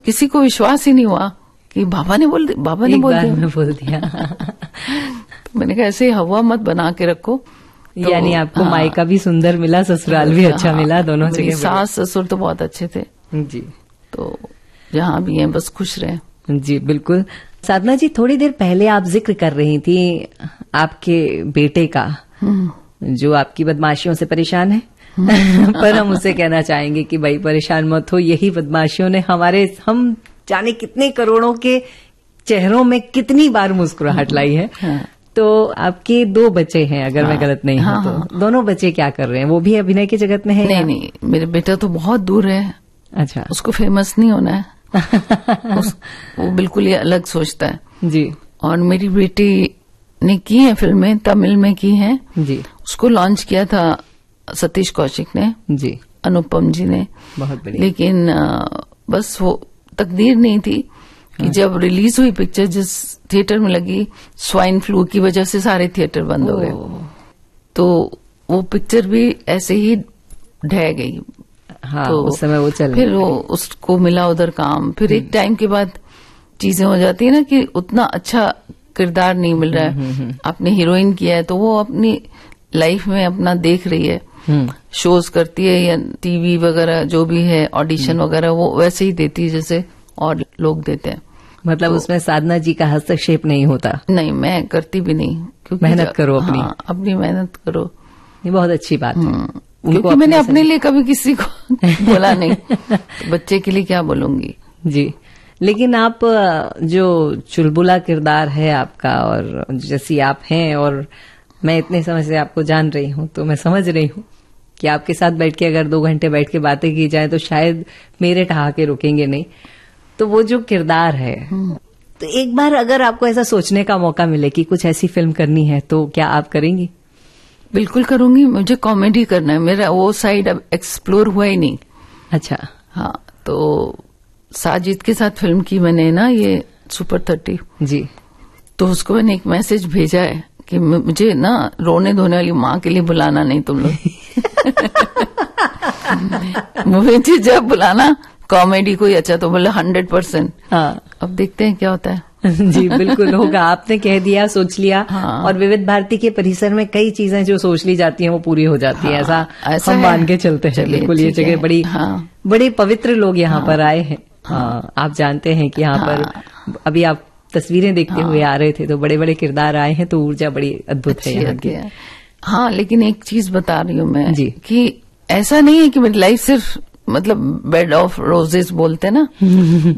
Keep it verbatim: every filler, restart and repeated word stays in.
किसी को विश्वास ही नहीं हुआ कि बाबा ने बोल बाबा ने बोल दिया बोल दिया तो मैंने कहा ऐसे हवा मत बना के रखो। तो, यानी आपको हाँ, मायका भी सुंदर मिला, ससुराल भी अच्छा हाँ, मिला, दोनों जगह। सास ससुर तो बहुत अच्छे थे जी, तो जहाँ भी हैं बस खुश रहे। जी बिल्कुल। साधना जी, थोड़ी देर पहले आप जिक्र कर रही थी आपके बेटे का जो आपकी बदमाशियों से परेशान है पर हम उसे कहना चाहेंगे कि भाई परेशान मत हो, यही बदमाशियों ने हमारे हम जाने कितने करोड़ों के चेहरों में कितनी बार मुस्कुराहट लाई है। हाँ। तो आपके दो बच्चे हैं अगर हाँ, मैं गलत नहीं हाँ, हूं तो दोनों बच्चे क्या कर रहे हैं? वो भी अभिनय की जगत में है? नहीं नहीं, मेरे बेटा तो बहुत दूर है। अच्छा, उसको फेमस नहीं होना है उस, वो बिल्कुल ही अलग सोचता है जी। और मेरी बेटी ने की है फिल्में, तमिल में की हैं जी। उसको लॉन्च किया था सतीश कौशिक ने जी, अनुपम जी ने, बहुत बढ़िया। लेकिन बस वो तकदीर नहीं थी कि हाँ। जब रिलीज हुई पिक्चर जिस थिएटर में लगी, स्वाइन फ्लू की वजह से सारे थिएटर बंद हो गए, तो वो पिक्चर भी ऐसे ही ढह गई। हाँ, तो उस समय वो चल फिर वो उसको मिला उधर काम, फिर एक टाइम के बाद चीजें हो जाती है ना कि उतना अच्छा किरदार नहीं मिल रहा है। आपने हीरोइन किया है तो वो अपनी लाइफ में अपना देख रही है, शोज करती है या टीवी वगैरह जो भी है, ऑडिशन वगैरह वो वैसे ही देती है जैसे और लोग देते हैं। मतलब तो, उसमें साधना जी का हस्तक्षेप नहीं होता? नहीं, मैं करती भी नहीं, क्योंकि मेहनत करो अपनी। हाँ, अपनी मेहनत करो, ये बहुत अच्छी बात है। क्योंकि मैंने अपने लिए कभी किसी को बोला नहीं तो बच्चे के लिए क्या बोलूंगी जी। लेकिन आप जो चुलबुला किरदार है आपका और जैसी आप हैं, और मैं इतने समय से आपको जान रही हूँ तो मैं समझ रही हूँ कि आपके साथ बैठ के अगर दो घंटे बैठ के बातें की जाए तो शायद मेरे ठहाके रुकेंगे नहीं। तो वो जो किरदार है, तो एक बार अगर आपको ऐसा सोचने का मौका मिले कि कुछ ऐसी फिल्म करनी है तो क्या आप करेंगी? बिल्कुल करूंगी। मुझे कॉमेडी करना है, मेरा वो साइड अब एक्सप्लोर हुआ ही नहीं। अच्छा। हाँ, तो साजिद के साथ फिल्म की मैंने ना, ये सुपर थर्टी जी, तो उसको मैंने एक मैसेज भेजा है कि मुझे ना रोने धोने वाली माँ के लिए बुलाना नहीं तुम लोग मुझे जब बुलाना कॉमेडी कोई अच्छा तो बोले हंड्रेड परसेंट। हाँ, अब देखते हैं क्या होता है जी बिल्कुल होगा। आपने कह दिया, सोच लिया। हाँ। और विविध भारती के परिसर में कई चीजें जो सोच ली जाती हैं वो पूरी हो जाती हाँ, है। ऐसा, ऐसा हम मान के चलते हैं। बिल्कुल, ये जगह बड़ी हाँ, बड़े पवित्र लोग यहाँ हाँ, पर आए हैं। हाँ, हाँ, आप जानते हैं कि यहाँ हाँ, पर अभी आप तस्वीरें देखते हाँ, हुए आ रहे थे तो बड़े बड़े किरदार आए हैं, तो ऊर्जा बड़ी अद्भुत है यहाँ की। हाँ, लेकिन एक चीज बता रही हूँ मैं जी कि ऐसा नहीं है कि मेरी लाइफ सिर्फ मतलब बेड ऑफ रोजेस बोलते ना